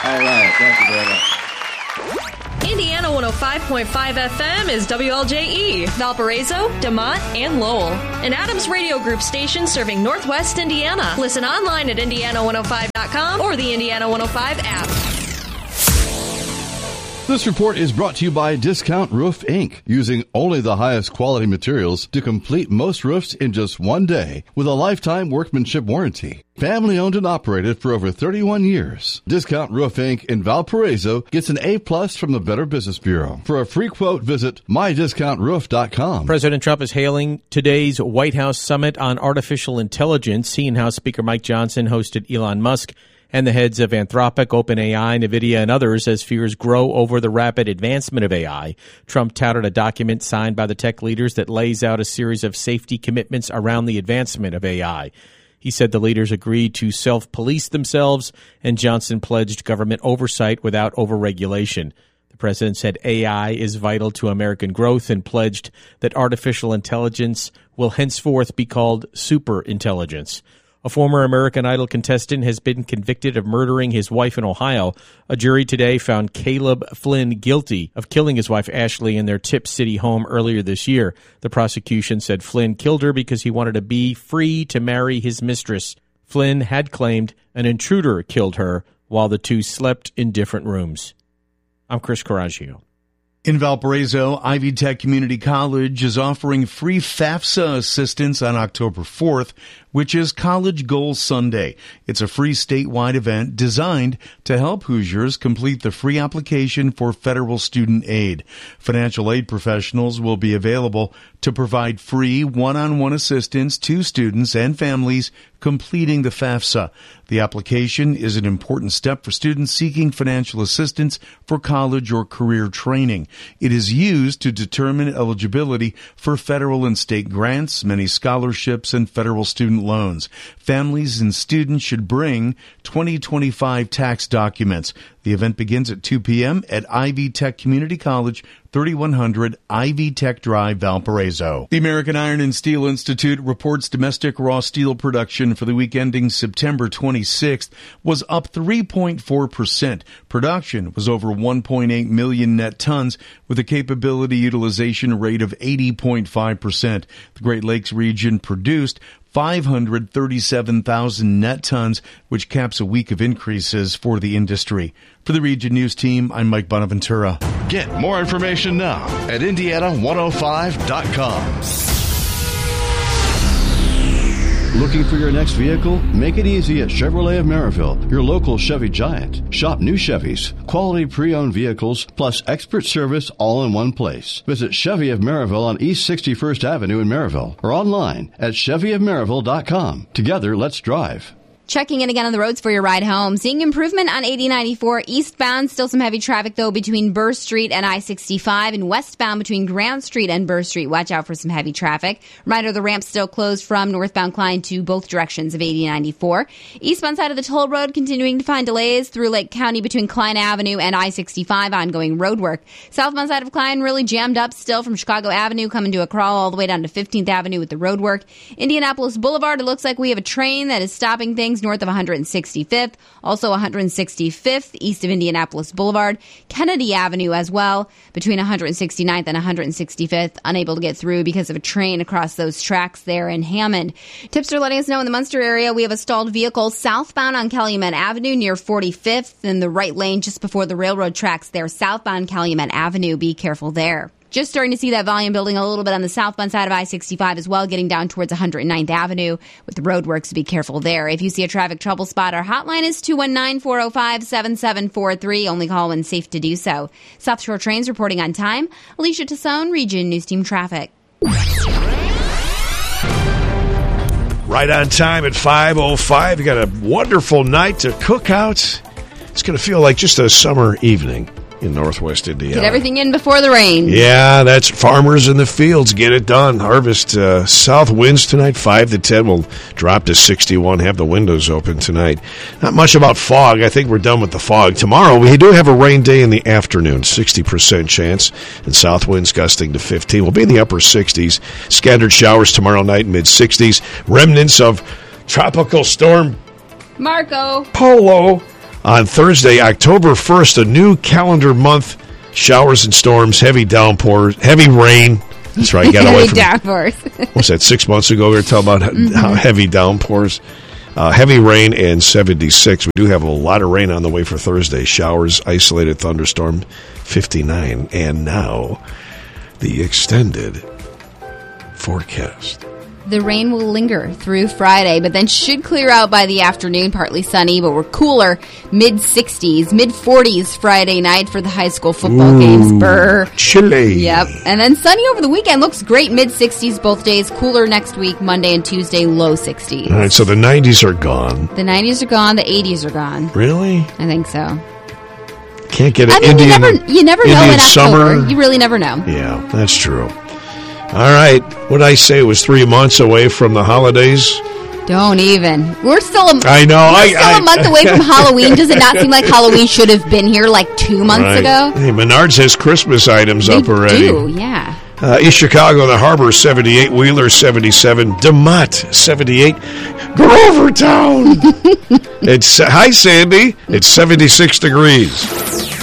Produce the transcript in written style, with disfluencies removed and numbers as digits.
All right. Thank you very much. Indiana 105.5 FM is WLJE, Valparaiso, DeMont, and Lowell. An Adams Radio Group station serving Northwest Indiana. Listen online at Indiana105.com or the Indiana 105 app. This report is brought to you by Discount Roof, Inc., using only the highest quality materials to complete most roofs in just one day with a lifetime workmanship warranty. Family owned and operated for over 31 years. Discount Roof, Inc. in Valparaiso gets an A+ from the Better Business Bureau. For a free quote, visit mydiscountroof.com. President Trump is hailing today's White House summit on artificial intelligence. He and House Speaker Mike Johnson hosted Elon Musk and the heads of Anthropic, OpenAI, NVIDIA, and others as fears grow over the rapid advancement of AI. Trump touted a document signed by the tech leaders that lays out a series of safety commitments around the advancement of AI. He said the leaders agreed to self-police themselves, and Johnson pledged government oversight without overregulation. The president said AI is vital to American growth and pledged that artificial intelligence will henceforth be called superintelligence. A former American Idol contestant has been convicted of murdering his wife in Ohio. A jury today found Caleb Flynn guilty of killing his wife Ashley in their Tip City home earlier this year. The prosecution said Flynn killed her because he wanted to be free to marry his mistress. Flynn had claimed an intruder killed her while the two slept in different rooms. I'm Chris Coraggio. In Valparaiso, Ivy Tech Community College is offering free FAFSA assistance on October 4th, which is College Goals Sunday. It's a free statewide event designed to help Hoosiers complete the free application for federal student aid. Financial aid professionals will be available to provide free one-on-one assistance to students and families completing the FAFSA. The application is an important step for students seeking financial assistance for college or career training. It is used to determine eligibility for federal and state grants, many scholarships, and federal student loans. Families and students should bring 2025 tax documents. The event begins at 2 p.m. at Ivy Tech Community College, 3100 Ivy Tech Drive, Valparaiso. The American Iron and Steel Institute reports domestic raw steel production for the week ending September 26th was up 3.4%. Production was over 1.8 million net tons with a capability utilization rate of 80.5%. The Great Lakes region produced 537,000 net tons, which caps a week of increases for the industry. For the Region News Team, I'm Mike Bonaventura. Get more information now at Indiana105.com. Looking for your next vehicle? Make it easy at Chevrolet of Maryville, your local Chevy giant. Shop new Chevys, quality pre-owned vehicles, plus expert service all in one place. Visit Chevy of Maryville on East 61st Avenue in Maryville or online at ChevyofMaryville.com. Together, let's drive. Checking in again on the roads for your ride home. Seeing improvement on 8094 eastbound. Still some heavy traffic, though, between Burr Street and I-65, and westbound between Grant Street and Burr Street. Watch out for some heavy traffic. Reminder, the ramp's still closed from northbound Klein to both directions of 8094. Eastbound side of the toll road continuing to find delays through Lake County between Klein Avenue and I-65. Ongoing road work. Southbound side of Klein really jammed up still from Chicago Avenue coming to a crawl all the way down to 15th Avenue with the road work. Indianapolis Boulevard, it looks like we have a train that is stopping things north of 165th, also 165th east of Indianapolis Boulevard, Kennedy Avenue as well, between 169th and 165th, unable to get through because of a train across those tracks there in Hammond. Tips are letting us know in the Munster area we have a stalled vehicle southbound on Calumet Avenue near 45th in the right lane just before the railroad tracks there, southbound Calumet Avenue. Be careful there. Just starting to see that volume building a little bit on the southbound side of I-65 as well, getting down towards 109th Avenue with the roadworks. Be careful there. If you see a traffic trouble spot, our hotline is 219-405-7743. Only call when safe to do so. South Shore Trains reporting on time. Alicia Tassone, Region News Team Traffic. Right on time at 5:05. You got a wonderful night to cook out. It's going to feel like just a summer evening in Northwest Indiana. Get everything in before the rain. Yeah, that's farmers in the fields. Get it done. Harvest south winds tonight, 5 to 10. Will drop to 61. Have the windows open tonight. Not much about fog. I think we're done with the fog. Tomorrow, we do have a rain day in the afternoon, 60% chance, and south winds gusting to 15. We'll be in the upper 60s. Scattered showers tomorrow night, mid-60s. Remnants of Tropical Storm Marco Polo On Thursday, October 1st, a new calendar month. Showers and storms, heavy downpours, heavy rain. That's right. Got away Heavy downpours. What's that? 6 months ago, we were talking about how heavy downpours. Heavy rain and 76. We do have a lot of rain on the way for Thursday. Showers, isolated thunderstorm, 59. And now, the extended forecast. The rain will linger through Friday, but then should clear out by the afternoon. Partly sunny, but we're cooler. Mid-60s, mid-40s Friday night for the high school football games. Brr. Chilly. Yep. And then sunny over the weekend. Looks great. Mid-60s both days. Cooler next week, Monday and Tuesday, low 60s. All right, so the 90s are gone. The 90s are gone. The 80s are gone. Really? I think so. Can't get an I mean, Indian you never know Indian in October. summer. You really never know. Yeah, that's true. All right. What did I say? It was 3 months away from the holidays. Don't even. We're still a month away from Halloween. Does it not seem like Halloween should have been here like 2 months ago? Hey, Menards has Christmas items up already. They do, yeah. East Chicago, the Harbor, 78. Wheeler, 77. DeMott, 78. Grovertown. Hi, Sandy. It's 76 degrees.